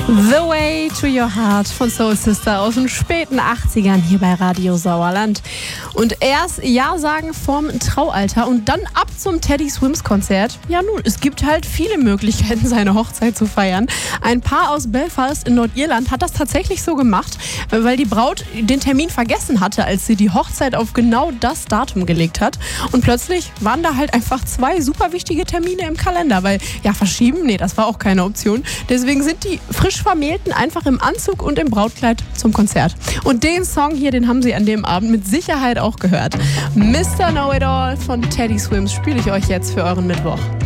The Way to Your Heart von Soul Sister aus den späten 80ern hier bei Radio Sauerland. Und erst Ja sagen vorm Traualtar und dann ab zum Teddy Swims Konzert. Ja nun, es gibt halt viele Möglichkeiten, seine Hochzeit zu feiern. Ein Paar aus Belfast in Nordirland hat das tatsächlich so gemacht, weil die Braut den Termin vergessen hatte, als sie die Hochzeit auf genau das Datum gelegt hat. Und plötzlich waren da halt einfach 2 super wichtige Termine im Kalender, weil ja verschieben, nee, das war auch keine Option. Deswegen sind die frisch Vermählten einfach im Anzug und im Brautkleid zum Konzert. Und den Song hier, den haben sie an dem Abend mit Sicherheit auch gehört. Mr. Know-It-All von Teddy Swims spiele ich euch jetzt für euren Mittwoch.